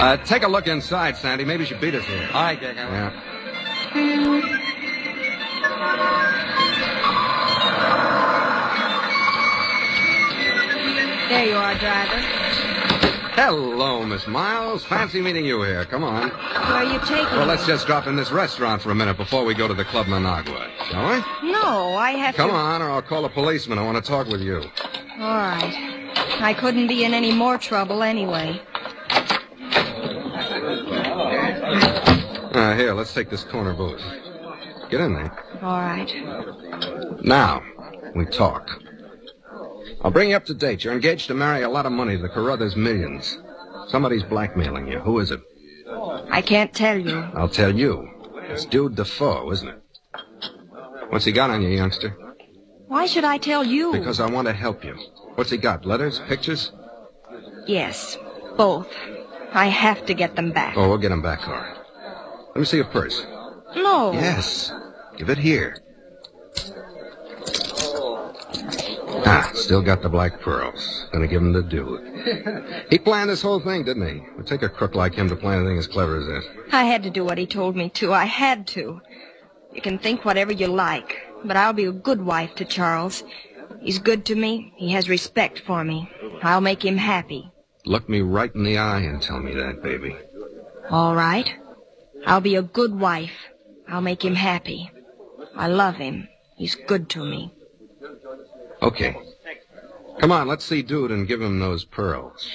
Take a look inside, Sandy. Maybe she beat us here. All right, Dick. Yeah. There you are, driver. Hello, Miss Miles. Fancy meeting you here. Come on. Where are you taking Well, me? let's just drop in this restaurant for a minute before we go to the Club Managua, shall we? No, I have Come to... on, or I'll call a policeman. I want to talk with you. All right. I couldn't be in any more trouble anyway. Here, let's take this corner booth. Get in there. All right. Now, we talk. I'll bring you up to date. You're engaged to marry a lot of money to the Carruthers millions. Somebody's blackmailing you. Who is it? I can't tell you. I'll tell you. It's Dude Defoe, isn't it? What's he got on you, youngster? Why should I tell you? Because I want to help you. What's he got? Letters? Pictures? Yes, both. I have to get them back. Oh, we'll get them back, all right. Let me see your purse. No. Yes. Give it here. Still got the black pearls. Gonna give him to Dude. He planned this whole thing, didn't he? It would take a crook like him to plan anything as clever as this. I had to do what he told me to. I had to. You can think whatever you like, but I'll be a good wife to Charles. He's good to me. He has respect for me. I'll make him happy. Look me right in the eye and tell me that, baby. All right. I'll be a good wife. I'll make him happy. I love him. He's good to me. Okay. Come on, let's see Dude and give him those pearls.